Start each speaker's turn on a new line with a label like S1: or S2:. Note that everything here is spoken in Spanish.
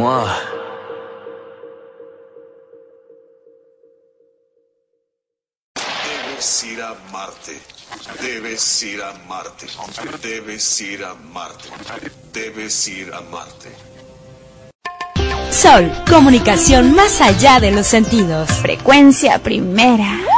S1: Mua.
S2: Debes ir a Marte. Debes ir a Marte. Debes ir a Marte. Debes ir a Marte.
S3: Sol, comunicación más allá de los sentidos.
S4: Frecuencia primera.